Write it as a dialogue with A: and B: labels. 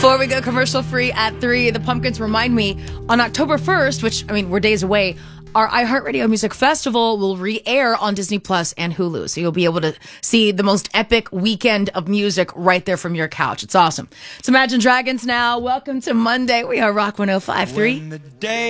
A: Before we go commercial free at 3, the Pumpkins remind me on October 1st, which, I mean, we're days away, our iHeartRadio Music Festival will re-air on Disney Plus and Hulu. So you'll be able to see the most epic weekend of music right there from your couch. It's awesome. It's Imagine Dragons now. Welcome to Monday. We are Rock 105.3.